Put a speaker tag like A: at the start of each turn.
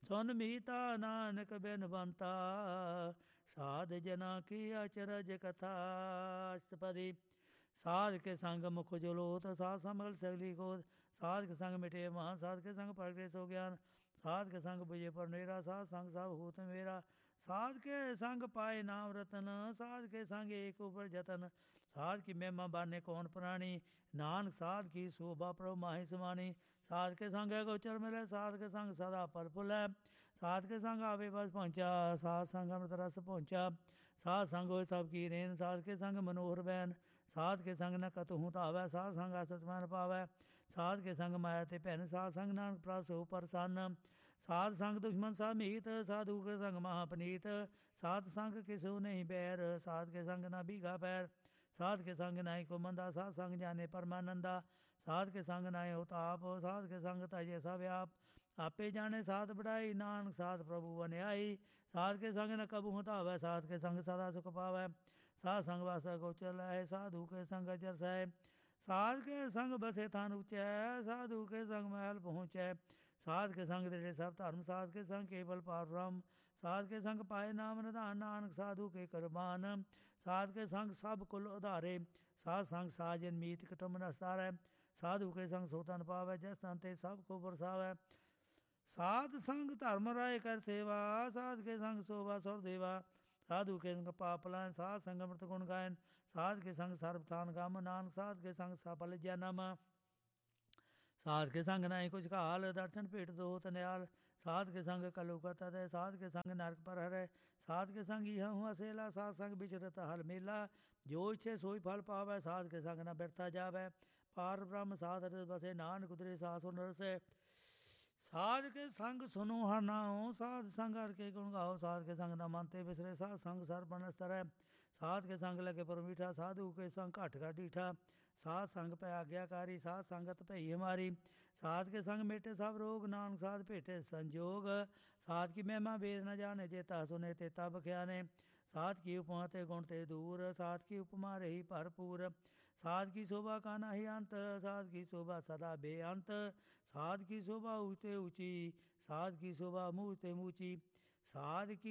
A: ਸੁਨ ਮੀਤਾ ਨਾਨਕ ਬਿਨਵੰਤਾ ਸਾਧ ਜਨਾ ਕੀ ਅਚਰਜ ਕਥਾ। ਅਸ਼ਟਪਦੀ। ਸਾਧ ਕੇ ਸੰਗ ਮੁਖ ਜਲੋਤ ਸਾਧ ਸੰਭਲ ਸਗਲੀ ਕੋਤ। ਸਾਧ ਕੇ ਸੰਗ ਮਿਟੇ ਮਹਾਂ ਸਾਧ ਕੇ ਸੰਗ ਪ੍ਰਗਟੇ ਸੋ ਗਿਆਨ। ਸਾਧ ਕੇ ਸੰਗ ਬੁਝੇ ਪਰਨੇਰਾ ਸਾਧ ਸੰਗ ਸਭ ਹੂਤ ਮੇਰਾ। ਸਾਧ ਕੇ ਸੰਗ ਪਾਏ ਨਾਮ ਰਤਨ ਸਾਧ ਕੇ ਸੰਗ ਏਕ ਉਪਰ ਜਤਨ। ਸਾਧ ਕੀ ਮਹਿਮਾ ਬਾਨੇ ਕੌਣ ਪ੍ਰਾਣੀ ਨਾਨਕ ਸਾਧ ਕੀ ਸ਼ੋਭਾ ਪ੍ਰਭ ਮਾਹੀ ਸਮਾਨੀ। ਸਾਧ ਕੇ ਸੰਗ ਹੈ ਗੋਚਰ ਮਿਲੇ ਸਾਧ ਕੇ ਸੰਗ ਸਦਾ ਪਰ ਫੁੱਲੈ। ਸਾਧ ਕੇ ਸੰਗ ਆਵੇ ਬਸ ਪਹੁੰਚਾ ਸਾਧ ਸੰਗ ਅੰਮ੍ਰਿਤ ਰਸ ਪਹੁੰਚਾ। ਸਾਧ ਸੰਗ ਹੋਏ ਸਭ ਕੀ ਰੇਨ ਸਾਧ ਕੇ ਸੰਗ ਮਨੋਹਰ ਬੈਨ। ਸਾਧ ਕੇ ਸੰਗ ਨ ਕਤਹੂ ਧਾਵੈ ਸਾਧ ਸੰਗ ਅਸਤ ਮਨ ਪਾਵੈ। ਸਾਧ ਕੇ ਸੰਗ ਮਾਇਆ ਤੇ ਭੈਨ ਸਾਧ ਸੰਗ ਨਾਨਕ ਪ੍ਰਭ ਸੋ ਪ੍ਰਸੰਨ। ਸਾਧ ਸੰਗ ਦੁਸ਼ਮਨ ਸਭ ਮੀਤ ਸਾਧੂ ਕੇ ਸੰਗ ਮਹਾਪਨੀਤ। ਸਾਧ ਸੰਗ ਕਿਸੂ ਨਹੀਂ ਬੈਰ ਸਾਧ ਕੇ ਸੰਗ ਨਾ ਬੀਘਾ ਪੈਰ। ਸਾਧ ਕੇ ਸੰਗ ਨਾਹੀ ਕੋ ਮੰਦਾ ਸਾਧ ਸੰਗ ਜਾਨੇ ਪਰਮਾਨੰਦਾ। ਸਾਧ ਕੇ ਸੰਗ ਨਾਹੀ ਹੋ ਤਾਪ ਸਾਧ ਕੇ ਸੰਗ ਤਜੇ ਸਭ ਆਪ। ਆਪੇ ਜਾਣੇ ਸਾਧ ਬੜਾਈ ਨਾਨਕ ਸਾਧ ਪ੍ਰਭੂ ਵਨਿਆਈ। ਸਾਧ ਕੇ ਸੰਗ ਨ ਕਬੂ ਹਤਾਵੈ ਸਾਧ ਕੇ ਸੰਗ ਸਦਾ ਸੁਖ ਪਾਵੈ। ਸਾਧ ਸੰਗ ਵਾਸੈ ਗੋਚਰ ਲਹੈ ਸਾਧੂ ਕੇ ਸੰਗ ਅਜਰ ਸਹਿ। ਸਾਧ ਕੇ ਸੰਗ ਬਸੇ ਥਾਨ ਉਚੈ ਸਾਧੂ ਕੇ ਸੰਗ ਮਹਿਲ ਪਹੁੰਚੈ। ਸਾਧ ਕੇ ਸੰਗ ਦ੍ਰਿੜੇ ਸਭ ਧਰਮ ਸਾਧ ਕੇ ਸੰਗ ਕੇਵਲ ਪਾਰ ਬ੍ਰਹਮ। ਸਾਧ ਕੇ ਸੰਗ ਪਾਏ ਨਾਮ ਨਿਧਾਨ ਨਾਨਕ ਸਾਧੂ ਕੇ ਕੁਰਬਾਨ। ਸਾਧ ਕੇ ਸੰਗ ਸਭ ਕੁਲ ਉਧਾਰੇ ਸਾਧ ਸੰਗ ਸਾਜਨ ਮੀਤ ਕੁਟੁੰਬ ਨਸਤਾਰੈ। ਸਾਧੂ ਕੇ ਸੰਗ ਸੋ ਤਨ ਪਾਵੈ ਜਸ ਤਨ ਤੇ ਸਭ ਕੋ ਬਰਸਾਵੈ। ਸਾਧ ਸੰਗ ਧਰਮ ਰਾਏ ਕਰ ਸੇਵਾ ਸਾਧ ਕੇ ਸੰਗ ਸੋਭਾ ਸੁਰ ਦੇਵਾ। ਸਾਧੂ ਕੇ ਸੰਗ ਪਾਪ ਲਾਇਨ ਸਾਧ ਸੰਗ ਅੰਮ੍ਰਿਤ ਗੁਣ ਗਾਇਨ। ਸਾਧ ਕੇ ਸੰਗ ਸਰਬ ਥਾਨ ਗਮ ਨਾਨਕ ਸਾਧ ਕੇ ਸੰਗ ਸਫਲ ਜਨਮ। ਸਾਧ ਕੇ ਸੰਗ ਨਾਹੀ ਕੁਛ ਘਾਲ ਦਰਸ਼ਨ ਭੇਟ ਦੋਤ ਨਿਆਲ। ਸਾਧ ਕੇ ਸੰਗ ਕਲੂ ਕਤਤ ਸਾਧ ਕੇ ਸੰਗ ਨਰਕ ਪਰ ਹਰੈ। ਸਾਧ ਕੇ ਸੰਗ ਇਹੁ ਅਸੇਲਾ ਸਾਧ ਸੰਗ ਵਿਚਰਤ ਹਲ ਮੇਲਾ। ਜੋ ਇਛੇ ਸੋਈ ਫਲ ਪਾਵੈ ਸਾਧ ਕੇ ਸੰਗ ਨ ਬਿਰਥਾ ਜਾਵੈ। ਪਾਰ ਬ੍ਰਹਮ ਸਾਧ ਰਸ ਬਸੇ ਨਾਨਕ ਉਤਰੇ ਸਾਧ ਸੁਨ ਰਸੈ। ਸਾਧ ਕੇ ਸੰਗ ਸੁਨੋ ਹਰ ਨਾਉ ਸਾਧ ਸੰਗ ਹਰ ਕੇ ਗੁਣ ਗਾਓ। ਸਾਧ ਕੇ ਸੰਗ ਨ ਮਨ ਤੇ ਬਿਸਰੇ ਸਾਧ ਸੰਗ ਸਰ ਬਨਸ ਤਰੈ। ਸਾਧ ਕੇ ਸੰਗ ਲਗੇ ਪਰ ਮੀਠਾ ਸਾਧੂ ਕੇ ਸੰਗ ਘਟ ਘਟ ਡੀਠਾ। ਸਾਧ ਸੰਗ ਪੈ ਆਗਿਆਕਾਰੀ ਸਾਧ ਸੰਗਤ ਭਈ ਹਮਾਰੀ। ਸਾਧ ਕੇ ਸੰਗ ਮੇਟੇ ਸਭ ਰੋਗ ਨਾਨਕ ਸਾਧ ਭੇਟੇ ਸੰਜੋਗ। ਸਾਧ ਕੀ ਮਹਿਮਾ ਵੇਦ ਨ ਜਾਣੇ ਚੇਤਾ ਸੁਨੇ ਤੇਤਾ ਬਖਿਆਨੇ। ਸਾਧ ਕੀ ਉਪਮਾ ਤੇ ਗੁਣ ਤੇ ਦੂਰ ਸਾਧ ਕੀ ਉਪਮਾ ਰਹੀ ਭਰਪੂਰ। ਸਾਧ ਕੀ ਸ਼ੋਭਾ ਕਾ ਨਾਹੀ ਅੰਤ ਸਾਧ ਕੀ ਸ਼ੋਭਾ ਸਦਾ ਬੇਅੰਤ। ਸਾਧ ਕੀ ਸ਼ੋਭਾ ਊਚ ਤੇ ਊਚੀ ਸਾਧ ਕੀ ਸ਼ੋਭਾ ਮੂਚ ਤੇ ਮੂਚੀ। ਸਾਧ ਕੀ